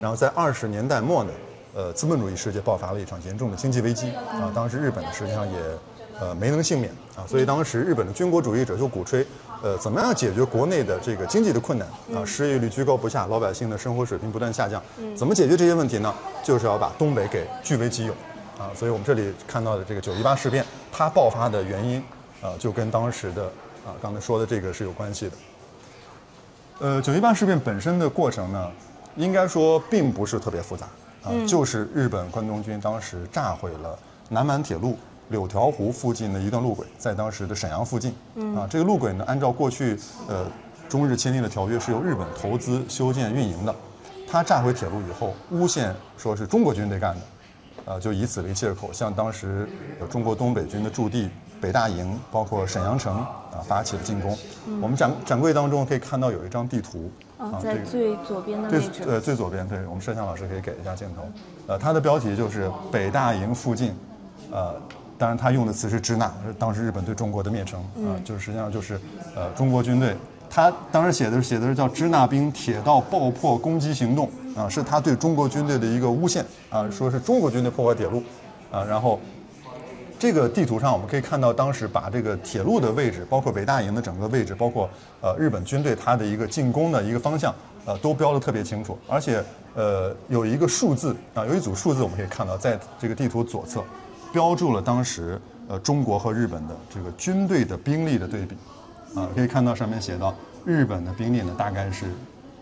然后在20年代末呢，资本主义世界爆发了一场严重的经济危机啊，当时日本呢实际上也没能幸免啊，所以当时日本的军国主义者就鼓吹，怎么样解决国内的这个经济的困难啊，失业率居高不下，老百姓的生活水平不断下降，怎么解决这些问题呢？就是要把东北给据为己有啊，所以我们这里看到的这个9·18事变，它爆发的原因啊，就跟当时的刚才说的这个是有关系的。9·18事变本身的过程呢，应该说并不是特别复杂啊，就是日本关东军当时炸毁了南满铁路柳条湖附近的一段路轨，在当时的沈阳附近啊，这个路轨呢，按照过去中日签订的条约是由日本投资修建运营的，他炸毁铁路以后，诬陷说是中国军队干的，就以此为借口，向当时中国东北军的驻地北大营，包括沈阳城发起了进攻。我们展柜当中可以看到有一张地图， 在最左边的位置。 最左边，对，我们摄像老师可以给一下镜头。它的标题就是北大营附近，当然他用的词是支那，当时日本对中国的蔑称就是实际上就是中国军队。他当时写的是叫支那兵铁道爆破攻击行动啊，是他对中国军队的一个诬陷啊，说是中国军队破坏铁路啊。然后这个地图上我们可以看到，当时把这个铁路的位置，包括北大营的整个位置，包括日本军队它的一个进攻的一个方向都标得特别清楚。而且有一个数字啊，有一组数字我们可以看到，在这个地图左侧标注了当时中国和日本的这个军队的兵力的对比。可以看到上面写到，日本的兵力呢大概是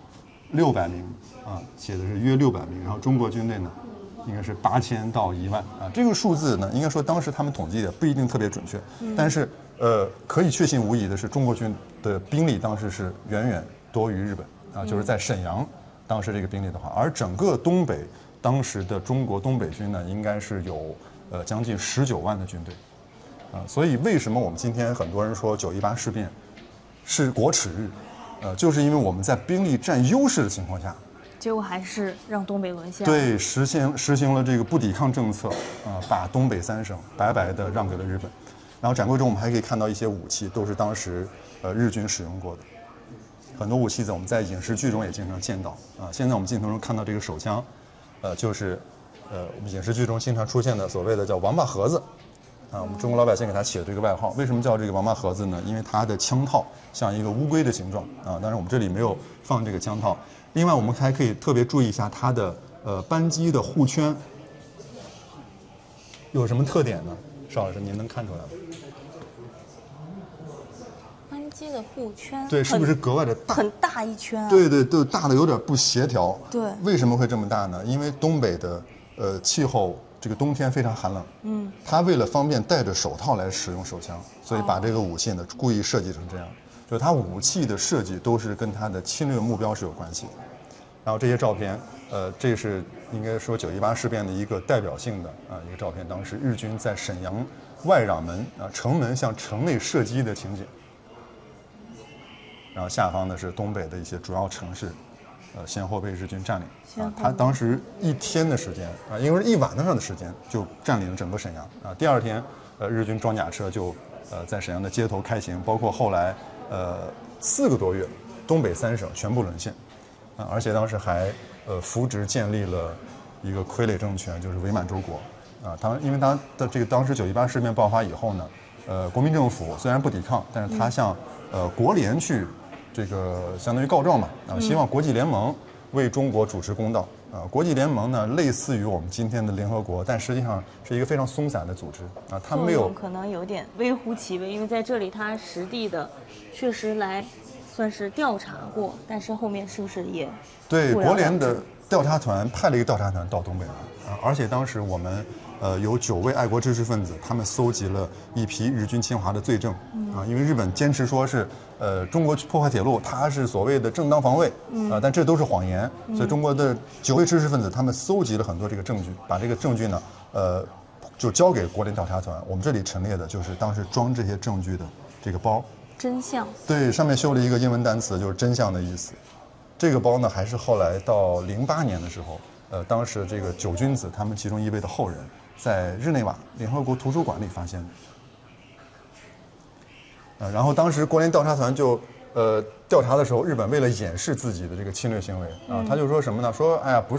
600名写的是约600名，然后中国军队呢应该是8000到1万啊。这个数字呢，应该说当时他们统计的不一定特别准确，但是可以确信无疑的是，中国军的兵力当时是远远多于日本啊，就是在沈阳当时这个兵力的话，而整个东北当时的中国东北军呢，应该是有将近19万的军队。所以为什么我们今天很多人说9·18事变是国耻日，就是因为我们在兵力占优势的情况下， 结果还是让东北沦陷。 对，实行了这个不抵抗政策，把东北3省白白的让给了日本。然后展柜中我们还可以看到一些武器，都是当时日军使用过的。很多武器我们在影视剧中也经常见到现在我们镜头中看到这个手枪，就是我们影视剧中经常出现的所谓的叫王八盒子。我们中国老百姓给它起了这个外号。为什么叫这个王八盒子呢？因为它的枪套像一个乌龟的形状当然我们这里没有放这个枪套。另外我们还可以特别注意一下它的扳机的护圈有什么特点呢？邵老师您能看出来吗？ 扳机的护圈， 对，是不是格外的大？ 很大一圈对，都大的有点不协调。 对， 为什么会这么大呢？因为东北的气候这个冬天非常寒冷，他为了方便戴着手套来使用手枪，所以把这个武器呢故意设计成这样，就是他武器的设计都是跟他的侵略目标是有关系的。然后这些照片，这是应该说9·18事变的一个代表性的一个照片，当时日军在沈阳外壤门城门向城内射击的情景。然后下方呢是东北的一些主要城市。先后被日军占领他当时1天的时间因为是1晚上的时间就占领了整个沈阳第2天日军装甲车就在沈阳的街头开行，包括后来4个多月东北3省全部沦陷而且当时还扶植建立了一个傀儡政权，就是伪满洲国因为他的这个当时9·18事变爆发以后呢国民政府虽然不抵抗，但是他向国联去这个相当于告状嘛希望国际联盟为中国主持公道国际联盟呢类似于我们今天的联合国，但实际上是一个非常松散的组织它没有可能有点微乎其微，因为在这里它实地的确实来算是调查过，但是后面是不是也对国联的调查团派了一个调查团到东北来而且当时我们有9位爱国知识分子，他们搜集了一批日军侵华的罪证因为日本坚持说是中国破坏铁路，它是所谓的正当防卫但这都是谎言，所以中国的9位知识分子他们搜集了很多这个证据，把这个证据呢就交给国联调查团。我们这里陈列的就是当时装这些证据的这个包， 真相， 对，上面绣了一个英文单词，就是真相的意思。这个包呢还是后来到08年的时候当时这个9君子他们其中一位的后人在日内瓦联合国图书馆里发现的然后当时国联调查团就调查的时候，日本为了掩饰自己的这个侵略行为他就说什么呢？说哎呀不是。